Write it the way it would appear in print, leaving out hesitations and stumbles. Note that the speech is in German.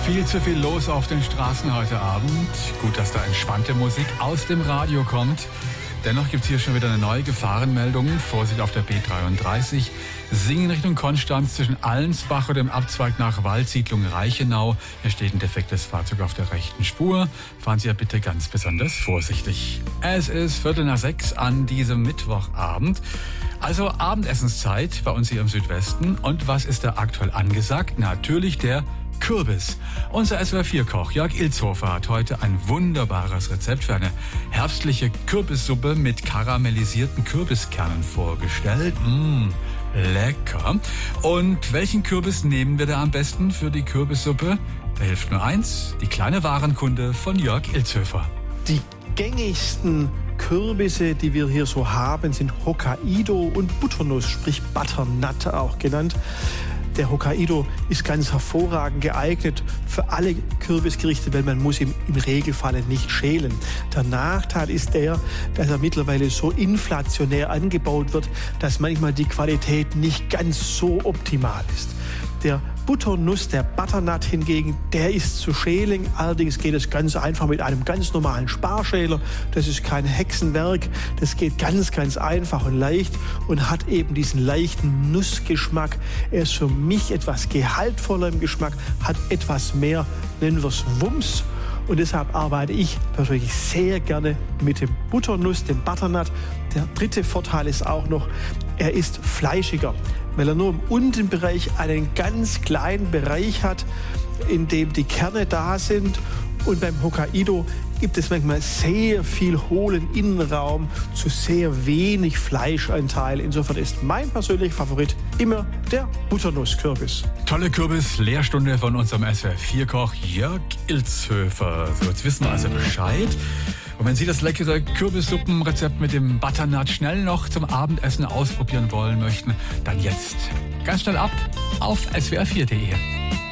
Viel zu viel los auf den Straßen heute Abend. Gut, dass da entspannte Musik aus dem Radio kommt. Dennoch gibt es hier schon wieder eine neue Gefahrenmeldung. Vorsicht auf der B33. Singen Richtung Konstanz zwischen Allensbach und dem Abzweig nach Waldsiedlung Reichenau. Hier steht ein defektes Fahrzeug auf der rechten Spur. Fahren Sie ja bitte ganz besonders vorsichtig. Es ist 5:45 an diesem Mittwochabend. Also Abendessenszeit bei uns hier im Südwesten. Und was ist da aktuell angesagt? Natürlich der Kürbis. Unser SWR4-Koch Jörg Ilzhofer hat heute ein wunderbares Rezept für eine herbstliche Kürbissuppe mit karamellisierten Kürbiskernen vorgestellt. Lecker. Und welchen Kürbis nehmen wir da am besten für die Kürbissuppe? Da hilft nur eins, die kleine Warenkunde von Jörg Ilzhofer. Die gängigsten Kürbisse, die wir hier so haben, sind Hokkaido und Butternuss, sprich Butternut auch genannt. Der Hokkaido ist ganz hervorragend geeignet für alle Kürbisgerichte, weil man muss ihn im Regelfall nicht schälen. Der Nachteil ist der, dass er mittlerweile so inflationär angebaut wird, dass manchmal die Qualität nicht ganz so optimal ist. Der Butternuss, der Butternut hingegen, der ist zu schälen. Allerdings geht es ganz einfach mit einem ganz normalen Sparschäler. Das ist kein Hexenwerk. Das geht ganz, ganz einfach und leicht und hat eben diesen leichten Nussgeschmack. Er ist für mich etwas gehaltvoller im Geschmack, hat etwas mehr, nennen wir es Wumms. Und deshalb arbeite ich persönlich sehr gerne mit dem Butternuss, dem Butternut. Der dritte Vorteil ist auch noch, er ist fleischiger, weil er nur im unteren Bereich einen ganz kleinen Bereich hat, in dem die Kerne da sind. Und beim Hokkaido gibt es manchmal sehr viel hohlen Innenraum zu sehr wenig Fleischanteil. Insofern ist mein persönlicher Favorit immer der Butternusskürbis. Tolle Kürbis-Lehrstunde von unserem SWR4-Koch Jörg Ilzhofer. So, jetzt wissen wir also Bescheid. Und wenn Sie das leckere Kürbissuppenrezept mit dem Butternut schnell noch zum Abendessen ausprobieren wollen möchten, dann jetzt ganz schnell ab auf swr4.de.